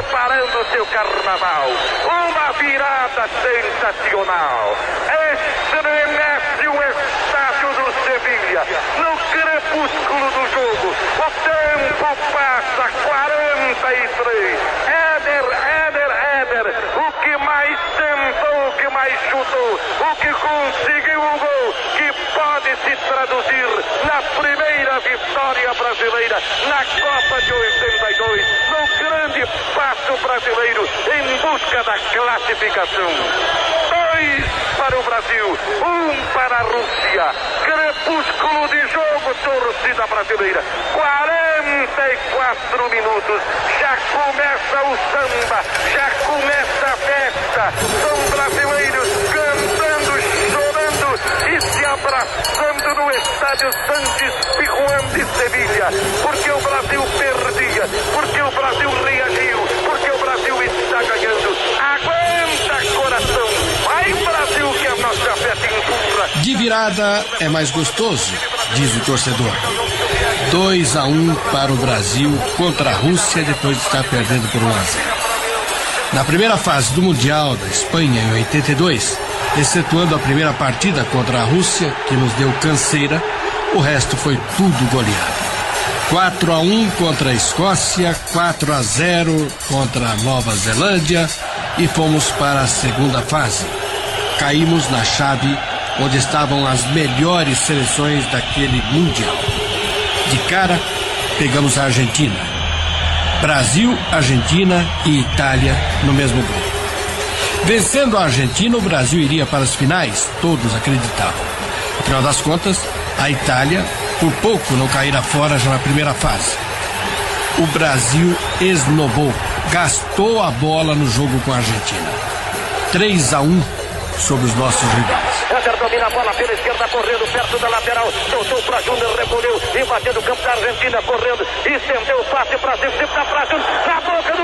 preparando seu carnaval. Uma virada sensacional. Estremece o estádio do Sevilha. No crepúsculo do jogo, o tempo passa 43. Éder, o que mais tentou, o que mais chutou, o que conseguiu o gol, que pode se traduzir na primeira vitória brasileira na Copa de 82, no grande passo brasileiro em busca da classificação. 2 para o Brasil, 1 para a Rússia. Crepúsculo de jogo, torcida brasileira. 44 minutos. Já começa o samba, já começa a festa. São brasileiros cantando, chorando e se abraçando no estádio Santos Pizjuán de Sevilha. Porque o Brasil perdia, porque o Brasil reagiu, porque o Brasil está ganhando. Aguenta, coração. Vai, Brasil, que a nossa fé te empurra. De virada é mais gostoso, diz o torcedor. 2-1 para o Brasil contra a Rússia depois de estar perdendo por 1-0. Na primeira fase do Mundial da Espanha em 82, excetuando a primeira partida contra a Rússia, que nos deu canseira, o resto foi tudo goleado. 4-1 contra a Escócia, 4-0 contra a Nova Zelândia e fomos para a segunda fase. Caímos na chave onde estavam as melhores seleções daquele Mundial. De cara, pegamos a Argentina. Brasil, Argentina e Itália no mesmo grupo. Vencendo a Argentina, o Brasil iria para as finais, todos acreditavam. Afinal das contas, a Itália, por pouco, não caíra fora já na primeira fase. O Brasil esnobou, gastou a bola no jogo com a Argentina. 3-1 sobre os nossos rivais. Éder domina a bola pela esquerda, correndo perto da lateral, soltou para Júnior, recolheu, invadindo o campo da Argentina, correndo, estendeu o passe para Brasil, na boca